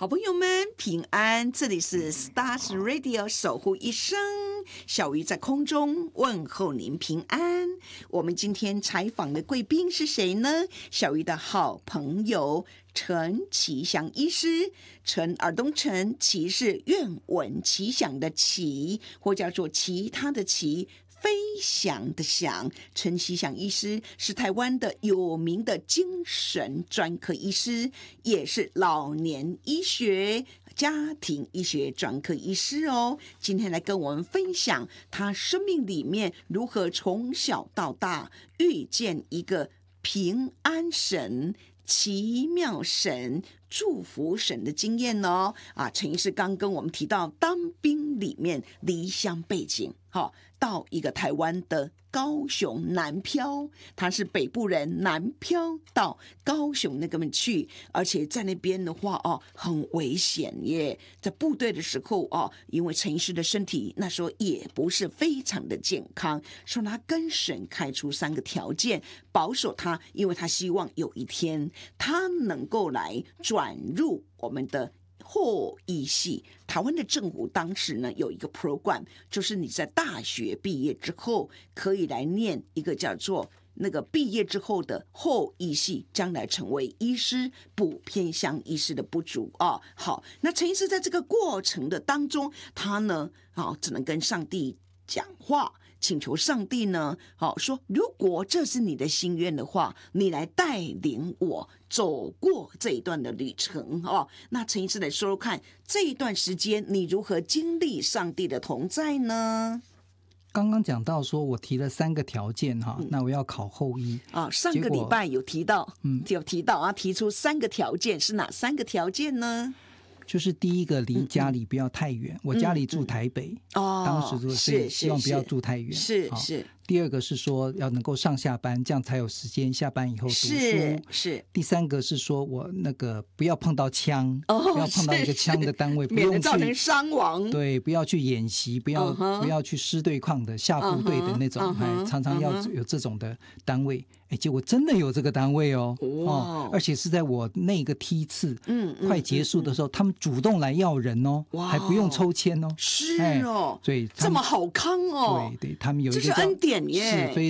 好朋友们平安，这里是 Stars Radio 守护一生，小鱼在空中问候您平安。我们今天采访的贵宾是谁呢？小鱼的好朋友陈其祥医师，陈耳东陈，其是愿闻其详的其，或叫做其他的其，飞翔的翔。陈其祥医师是台湾的有名的精神专科医师，也是老年医学家庭医学专科医师哦。今天来跟我们分享他生命里面如何从小到大遇见一个平安神、奇妙神、祝福神的经验哦。陈医师刚跟我们提到当兵里面离乡背景，到一个台湾的高雄南漂，他是北部人，南漂到高雄那边去，而且在那边的话很危险耶。在部队的时候因为陈医师的身体那时候也不是非常的健康，说他跟神开出3个条件保守他，因为他希望有一天他能够来转入我们的后医系。台湾的政府当时呢有一个 program， 就是你在大学毕业之后可以来念一个叫做那个毕业之后的后医系，将来成为医师，补偏乡医师的不足好，那陈医师在这个过程的当中，他呢只能跟上帝讲话，请求上帝呢说如果这是你的心愿的话，你来带领我走过这一段的旅程那陈医师来说说看，这一段时间你如何经历上帝的同在呢？ 刚刚讲到说我提了3个条件那我要考后医上个礼拜有提到提出3个条件，是哪3个条件呢？ 就是第一个离家里不要太远，我家里住台北当时所以希望不要住太远， 是第二个是说要能够上下班，这样才有时间下班以后读书， 是第3个是说我那个不要碰到枪不要碰到一个枪的单位，不用去免得造成伤亡， 对，不要去演习，不要去师对抗的下部队的那种常常要有这种的单位结果真的有这个单位而且是在我那个梯次快结束的时候他们主动来要人还不用抽签是所以这么好康对，他们有一个这是恩典耶， 是非